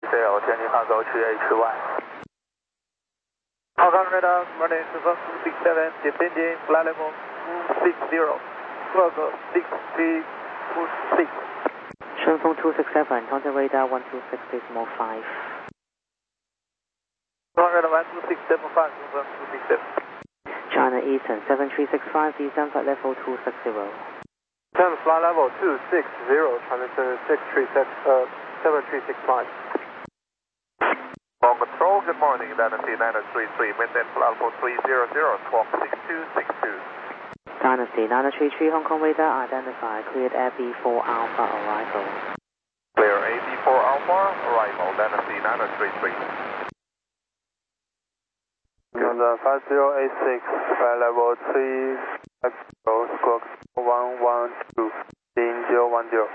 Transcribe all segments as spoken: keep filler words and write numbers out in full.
Zero,前进Cargo区 H one。Hong Kong radar, running two six seven, descending flight level two six zero, squawk six three two six。 顺风 two six seven, contact radar one two six decimal five。 Hong Kong radar one two six seven five, confirm two six seven。 China Eastern seven three six five, descend flight level two six zero。 Descend flight level two six zero, transmission six three six, uh, seven three six five。 On control, good morning, Dynasty nine three three, maintain flight level three zero zero, squawk six two six two. Dynasty nine three three, Hong Kong radar identified, cleared Air B four Alpha arrival. Clear A B four Alpha, arrival, Dynasty nine three three. London five zero eight six, flight level three five zero, squawk one one two, in zero one zero.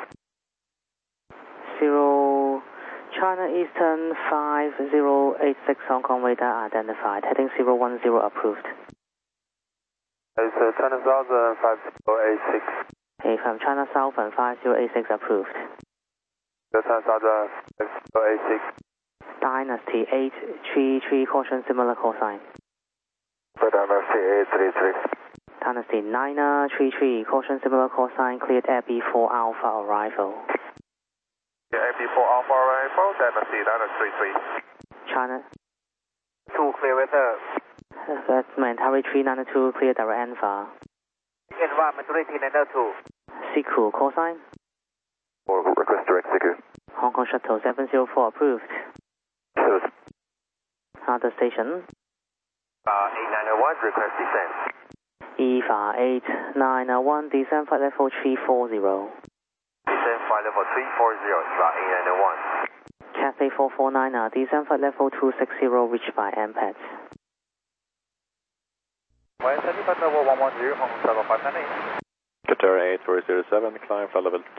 Zero, China Eastern five zero eight six, Hong Kong radar identified, heading zero one zero approved. It's uh, China Southern five zero eight six. Hey, from China Southern five zero eight six approved. China Southern five zero eight six. Dynasty eight three three, caution similar call sign. Dynasty eight three three. Dynasty nine three three, caution similar call sign, cleared Air B four Alpha arrival. A B four Alpha arrival, Dynasty nine three three. China. two clear weather. That's Harry three nine two, clear direct Enva. Enva majority nine two. Siku, call sign. Or request direct Siku. Hong Kong Shuttle seven zero four approved. Two. Other station. Uh, eight nine one, request descent. E V A eight nine one, descend flight level three four zero. Descend flight level three four zero, E V A eight nine one. Cathay four four nine, descend flight level two six zero, reached by M P E T. West flight level one one zero, Hong Kong Shuttle five nine eight. Qatar eight four zero seven, climb flight level